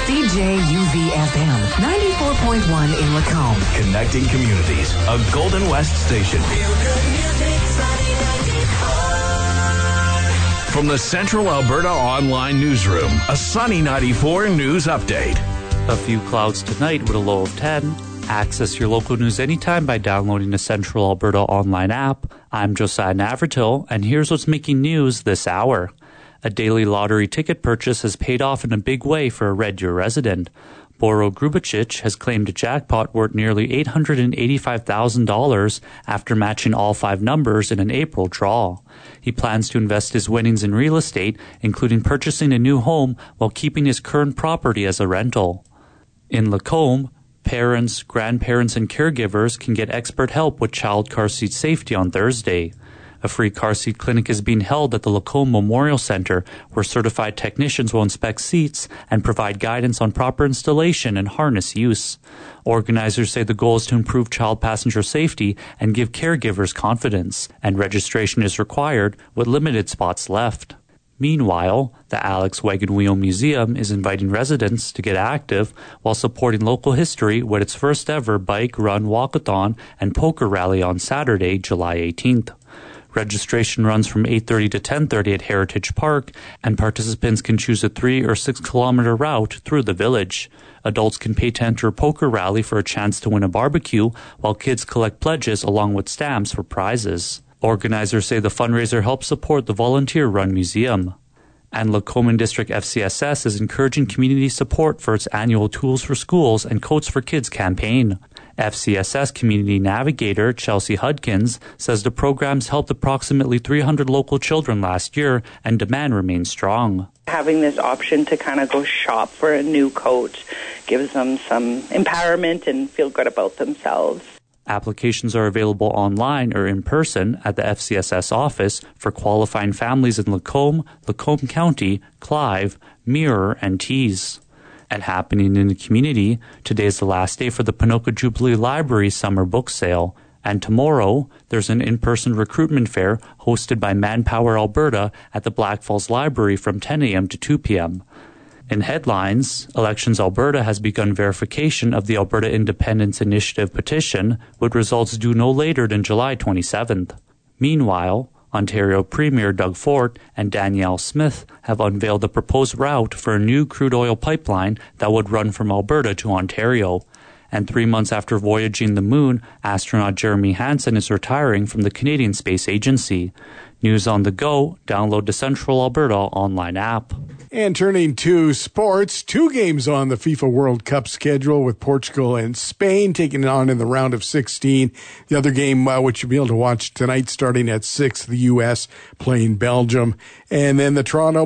CJUV-FM 94.1 in Lacombe. Connecting communities. A Golden West station. From the Central Alberta Online Newsroom, a Sunny 94 news update. A few clouds tonight with a low of 10. Access your local news anytime by downloading the Central Alberta Online app. I'm Josiah Navratil, and here's what's making news this hour. A daily lottery ticket purchase has paid off in a big way for a Red Deer resident. Boro Grubicic has claimed a jackpot worth nearly $885,000 after matching all 5 numbers in an April draw. He plans to invest his winnings in real estate, including purchasing a new home while keeping his current property as a rental. In Lacombe, parents, grandparents, and caregivers can get expert help with child car seat safety on Thursday. A free car seat clinic is being held at the Lacombe Memorial Centre, where certified technicians will inspect seats and provide guidance on proper installation and harness use. Organizers say the goal is to improve child passenger safety and give caregivers confidence, and registration is required with limited spots left. Meanwhile, the Alex Wagon Wheel Museum is inviting residents to get active while supporting local history with its first ever bike, run, walkathon, and poker rally on Saturday, July 18th. Registration runs from 8:30 to 10:30 at Heritage Park, and participants can choose a 3 or 6 kilometer route through the village. Adults can pay to enter a poker rally for a chance to win a barbecue, while kids collect pledges along with stamps for prizes. Organizers say the fundraiser helps support the volunteer-run museum. And Lacombe District FCSS is encouraging community support for its annual Tools for Schools and Coats for Kids campaign. FCSS Community Navigator Chelsea Hudkins says the programs helped approximately 300 local children last year, and demand remains strong. Having this option to kind of go shop for a new coat gives them some empowerment and feel good about themselves. Applications are available online or in person at the FCSS office for qualifying families in Lacombe, Lacombe County, Clive, Mirror, and Tees. And happening in the community, today is the last day for the Ponoka Jubilee Library Summer Book Sale. And tomorrow, there's an in-person recruitment fair hosted by Manpower Alberta at the Black Falls Library from 10 a.m. to 2 p.m. In headlines, Elections Alberta has begun verification of the Alberta Independence Initiative petition, with results due no later than July 27th. Meanwhile, Ontario Premier Doug Ford and Danielle Smith have unveiled a proposed route for a new crude oil pipeline that would run from Alberta to Ontario. And 3 months after voyaging the moon, astronaut Jeremy Hansen is retiring from the Canadian Space Agency. News on the go, download the Central Alberta online app. And turning to sports, 2 games on the FIFA World Cup schedule, with Portugal and Spain taking it on in the round of 16. The other game, which you'll be able to watch tonight starting at 6, the U.S. playing Belgium. And then the Toronto